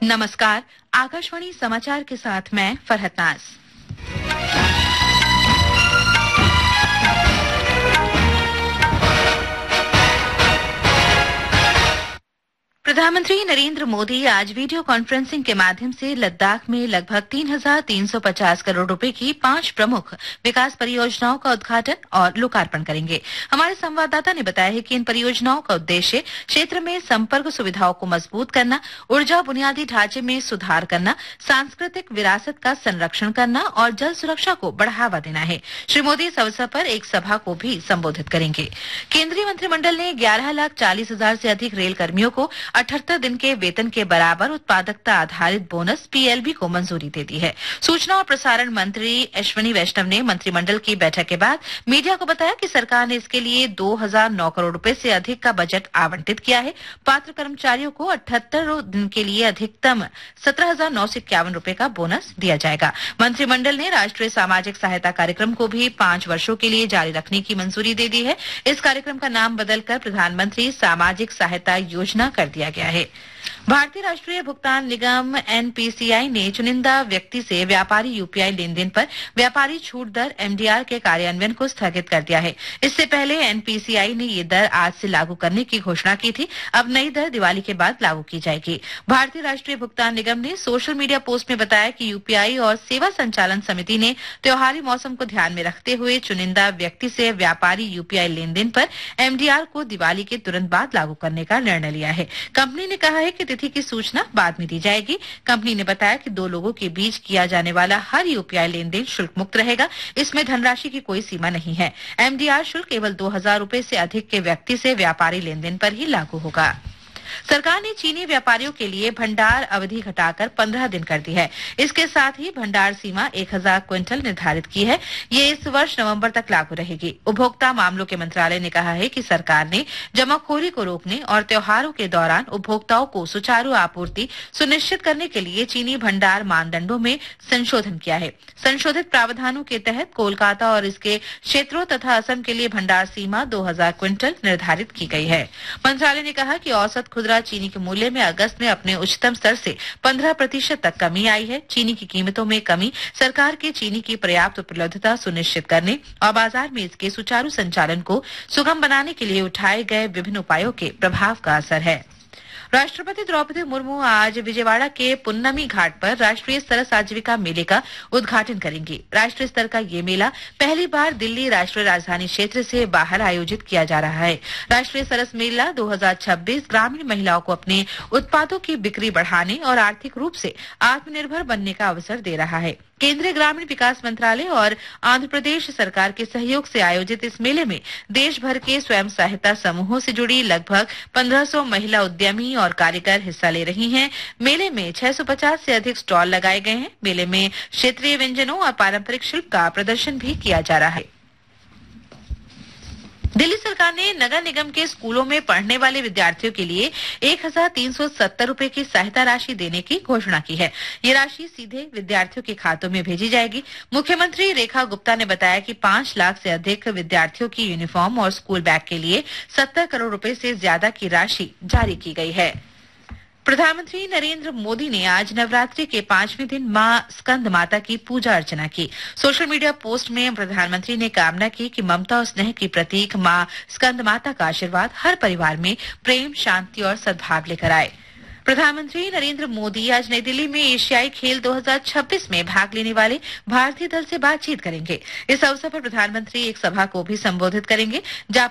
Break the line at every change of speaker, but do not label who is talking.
नमस्कार, आकाशवाणी समाचार के साथ मैं फरहत नाज। प्रधानमंत्री नरेंद्र मोदी आज वीडियो कॉन्फ्रेंसिंग के माध्यम से लद्दाख में लगभग 3,350 करोड़ रुपए की 5 प्रमुख विकास परियोजनाओं का उद्घाटन और लोकार्पण करेंगे। हमारे संवाददाता ने बताया है कि इन परियोजनाओं का उद्देश्य क्षेत्र में संपर्क सुविधाओं को मजबूत करना, ऊर्जा बुनियादी ढांचे में सुधार करना, सांस्कृतिक विरासत का संरक्षण करना और जल सुरक्षा को बढ़ावा देना है। श्री मोदी इस अवसर पर एक सभा को भी संबोधित करेंगे। केंद्रीय मंत्रिमंडल ने 11,40,000 से अधिक रेल कर्मियों को 78 दिन के वेतन के बराबर उत्पादकता आधारित बोनस पीएलबी को मंजूरी दे दी है। सूचना और प्रसारण मंत्री अश्विनी वैष्णव ने मंत्रिमंडल की बैठक के बाद मीडिया को बताया कि सरकार ने इसके लिए 2,009 करोड़ रुपए से अधिक का बजट आवंटित किया है। पात्र कर्मचारियों को 78 दिन के लिए अधिकतम 17,951 रुपए का बोनस दिया जाएगा। मंत्रिमंडल ने राष्ट्रीय सामाजिक सहायता कार्यक्रम को भी 5 वर्षों के लिए जारी रखने की मंजूरी दे दी है। इस कार्यक्रम का नाम बदलकर प्रधानमंत्री सामाजिक सहायता योजना कर दिया गया है। भारतीय राष्ट्रीय भुगतान निगम एनपीसीआई ने चुनिंदा व्यक्ति से व्यापारी यूपीआई लेन देन पर व्यापारी छूट दर एमडीआर के कार्यान्वयन को स्थगित कर दिया है। इससे पहले एनपीसीआई ने ये दर आज से लागू करने की घोषणा की थी। अब नई दर दिवाली के बाद लागू की जाएगी। भारतीय राष्ट्रीय भुगतान निगम ने सोशल मीडिया पोस्ट में बताया कि यूपीआई और सेवा संचालन समिति ने त्योहारी मौसम को ध्यान में रखते हुए चुनिंदा व्यक्ति से व्यापारी यूपीआई लेन देन पर एमडीआर को दिवाली के तुरंत बाद लागू करने का निर्णय लिया है। कंपनी ने कहा है कि तिथि की सूचना बाद में दी जाएगी। कंपनी ने बताया कि 2 लोगों के बीच किया जाने वाला हर यूपीआई लेन देन शुल्क मुक्त रहेगा। इसमें धनराशि की कोई सीमा नहीं है। एमडीआर शुल्क केवल 2,000 रुपए से अधिक के व्यक्ति से व्यापारी लेन देन पर ही लागू होगा। सरकार ने चीनी व्यापारियों के लिए भंडार अवधि घटाकर 15 दिन कर दी है। इसके साथ ही भंडार सीमा 1,000 क्विंटल निर्धारित की है। ये इस वर्ष नवंबर तक लागू रहेगी। उपभोक्ता मामलों के मंत्रालय ने कहा है कि सरकार ने जमाखोरी को रोकने और त्योहारों के दौरान उपभोक्ताओं को सुचारू आपूर्ति सुनिश्चित करने के लिए चीनी भंडार मानदंडों में संशोधन किया है। संशोधित प्रावधानों के तहत कोलकाता और इसके क्षेत्रों तथा असम के लिए भंडार सीमा 2,000 क्विंटल निर्धारित की गई है। मंत्रालय ने कहा कि औसत खुदरा चीनी के मूल्य में अगस्त में अपने उच्चतम स्तर से 15% तक कमी आई है। चीनी की कीमतों में कमी सरकार के चीनी की पर्याप्त उपलब्धता सुनिश्चित करने और बाजार में इसके सुचारू संचालन को सुगम बनाने के लिए उठाए गए विभिन्न उपायों के प्रभाव का असर है। राष्ट्रपति द्रौपदी मुर्मू आज विजयवाड़ा के पुन्नमी घाट पर राष्ट्रीय सरस आजीविका मेले का उद्घाटन करेंगी। राष्ट्रीय स्तर का ये मेला पहली बार दिल्ली राष्ट्रीय राजधानी क्षेत्र से बाहर आयोजित किया जा रहा है। राष्ट्रीय सरस मेला 2026 ग्रामीण महिलाओं को अपने उत्पादों की बिक्री बढ़ाने और आर्थिक रूप से आत्मनिर्भर बनने का अवसर दे रहा है। केंद्रीय ग्रामीण विकास मंत्रालय और आंध्र प्रदेश सरकार के सहयोग से आयोजित इस मेले में देश भर के स्वयं सहायता समूहों से जुड़ी लगभग 1,500 महिला उद्यमी और कारीगर हिस्सा ले रही हैं। मेले में 650 से अधिक स्टॉल लगाए गए हैं। मेले में क्षेत्रीय व्यंजनों और पारंपरिक शिल्प का प्रदर्शन भी किया जा रहा है। दिल्ली सरकार ने नगर निगम के स्कूलों में पढ़ने वाले विद्यार्थियों के लिए 1,370 रुपए की सहायता राशि देने की घोषणा की है। ये राशि सीधे विद्यार्थियों के खातों में भेजी जाएगी। मुख्यमंत्री रेखा गुप्ता ने बताया कि 5 लाख से अधिक विद्यार्थियों की यूनिफॉर्म और स्कूल बैग के लिए 70 करोड़ रुपए से ज्यादा की राशि जारी की गई है। प्रधानमंत्री नरेंद्र मोदी ने आज नवरात्रि के 5वें दिन मां स्कंद माता की पूजा अर्चना की। सोशल मीडिया पोस्ट में प्रधानमंत्री ने कामना की कि ममता और स्नेह की प्रतीक मां स्कंद माता का आशीर्वाद हर परिवार में प्रेम, शांति और सद्भाव लेकर आए। प्रधानमंत्री नरेंद्र मोदी आज नई दिल्ली में एशियाई खेल 2026 में भाग लेने वाले भारतीय दल से बातचीत करेंगे। इस अवसर पर प्रधानमंत्री एक सभा को भी संबोधित करेंगे।